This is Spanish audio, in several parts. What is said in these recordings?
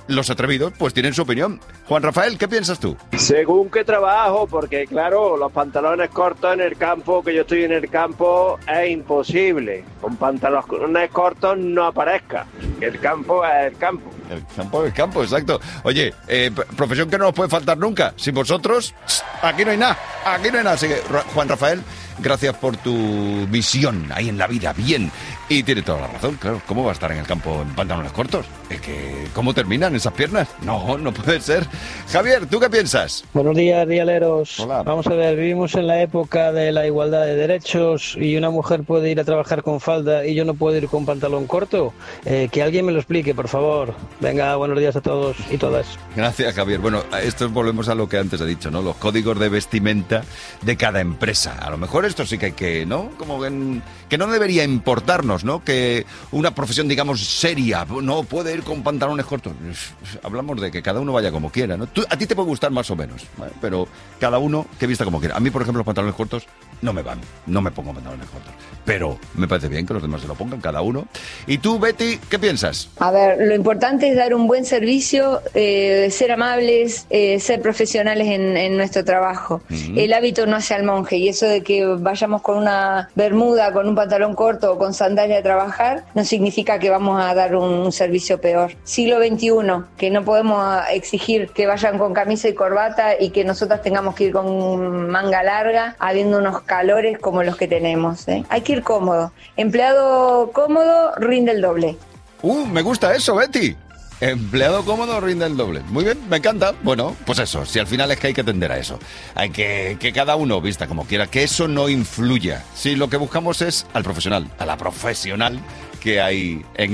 los atrevidos pues tienen su opinión. Juan Rafael, ¿qué piensas tú? Según qué trabajo, porque claro, los pantalones cortos en el campo, que yo estoy en el campo, es imposible. Con pantalones cortos no aparezca. El campo es el campo. El campo es el campo, exacto. Oye, profesión que no nos puede faltar nunca. Sin vosotros, aquí no hay nada. Aquí no hay nada. Así que, Juan Rafael, gracias por tu visión ahí en la vida. Bien. Y tiene toda la razón, claro. ¿Cómo va a estar en el campo en pantalones cortos? Es que, ¿cómo terminan esas piernas? No, no puede ser. Javier, ¿tú qué piensas? Buenos días, dialeros. Hola. Vamos a ver, vivimos en la época de la igualdad de derechos y una mujer puede ir a trabajar con falda y yo no puedo ir con pantalón corto. Que alguien me lo explique, por favor. Venga, buenos días a todos y todas. Gracias, Javier. Bueno, esto volvemos a lo que antes he dicho, ¿no? Los códigos de vestimenta de cada empresa. A lo mejor esto sí que hay que, ¿no? Como que no debería importarnos, ¿no? Que una profesión, digamos, seria, no puede ir con pantalones cortos. Hablamos de que cada uno vaya como quiera, ¿no? A ti te puede gustar más o menos, ¿vale? Pero cada uno que vista como quiera. A mí, por ejemplo, los pantalones cortos no me van. No me pongo pantalones cortos. Pero me parece bien que los demás se lo pongan, cada uno. ¿Y tú, Betty, qué piensas? A ver, lo importante es dar un buen servicio, ser amables, ser profesionales en nuestro trabajo. El hábito no hace al monje, y eso de que vayamos con una bermuda, con un pantalón corto o con sandalia a trabajar, no significa que vamos a dar un servicio peor. Siglo XXI, que no podemos exigir que vayan con camisa y corbata y que nosotros tengamos que ir con manga larga, habiendo unos calores como los que tenemos, ¿eh? Hay que ir cómodo. Empleado cómodo rinde el doble. Me gusta eso, Betty. Empleado cómodo rinde el doble. Muy bien, me encanta. Bueno, pues eso, si al final es que hay que atender a eso. Hay que cada uno vista como quiera, que eso no influya. Si lo que buscamos es al profesional, a la profesional que hay en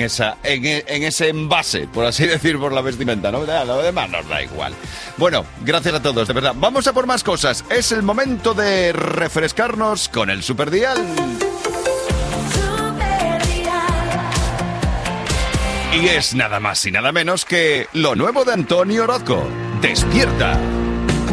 ese envase, por así decir, por la vestimenta, ¿no? Lo demás nos da igual. Bueno, gracias a todos, de verdad. Vamos a por más cosas. Es el momento de refrescarnos con el Superdial. Y es nada más y nada menos que lo nuevo de Antonio Orozco. ¡Despierta!